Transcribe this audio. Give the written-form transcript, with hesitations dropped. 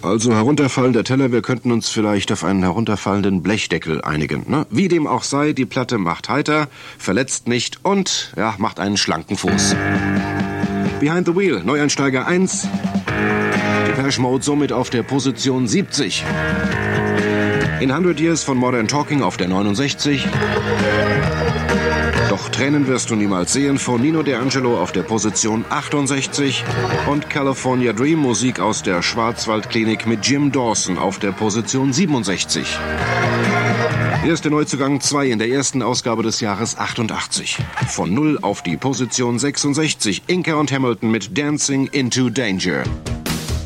Also herunterfallender Teller, wir könnten uns vielleicht auf einen herunterfallenden Blechdeckel einigen. Ne? Wie dem auch sei, die Platte macht heiter, verletzt nicht und macht einen schlanken Fuß. Behind the Wheel, Neueinsteiger 1. Depeche Mode somit auf der Position 70. In 100 Years von Modern Talking auf der 69. Doch Tränen wirst du niemals sehen von Nino D'Angelo auf der Position 68 und California Dream, Musik aus der Schwarzwaldklinik mit Jim Dawson auf der Position 67. Hier ist der Neuzugang 2 in der ersten Ausgabe des Jahres 88. Von 0 auf die Position 66, Inca und Hamilton mit Dancing into Danger.